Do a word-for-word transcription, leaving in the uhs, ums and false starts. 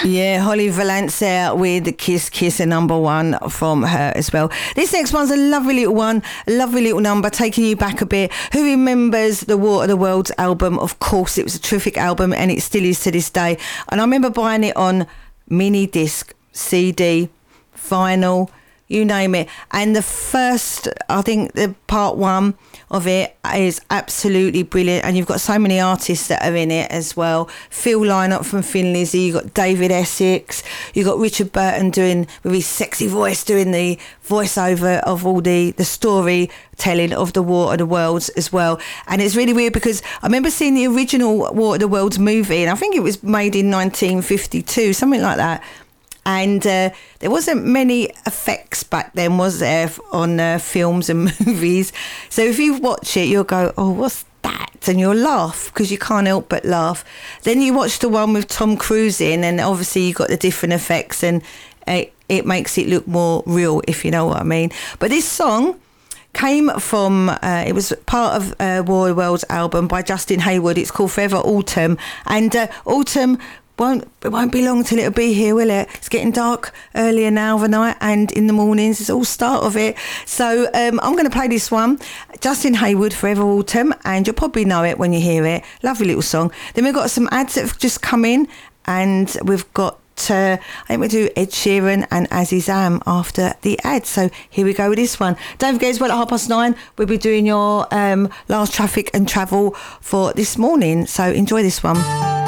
Yeah, Holly Valance there with Kiss Kiss, a number one from her as well. This next one's a lovely little one, a lovely little number, taking you back a bit. Who remembers the War of the Worlds album? Of course, it was a terrific album and it still is to this day. And I remember buying it on mini disc, C D, vinyl, you name it. And the first, I think the part one of it is absolutely brilliant, and you've got so many artists that are in it as well. Phil Lynott from Thin Lizzy, you've got David Essex, you've got Richard Burton doing, with his sexy voice, doing the voiceover of all the the storytelling of the War of the Worlds as well. And it's really weird because I remember seeing the original War of the Worlds movie, and I think it was made in nineteen fifty-two, something like that. And uh, there wasn't many effects back then, was there, on uh, films and movies? So if you watch it, you'll go, oh, what's that? And you'll laugh because you can't help but laugh. Then you watch the one with Tom Cruise in, and obviously you got the different effects, and it, it makes it look more real, if you know what I mean. But this song came from, uh, it was part of uh, War of the Worlds album by Justin Hayward. It's called Forever Autumn. And uh, Autumn... Won't, it won't be long till it'll be here, will it? It's getting dark earlier now of the night, and in the mornings. It's all start of it. So um, I'm going to play this one, Justin Hayward, Forever Autumn, and you'll probably know it when you hear it. Lovely little song. Then we've got some ads that have just come in, and we've got, uh, I think we'll do Ed Sheeran and Aziz Am after the ads. So here we go with this one. Don't forget as well, at half past nine, we'll be doing your um, last traffic and travel for this morning. So enjoy this one.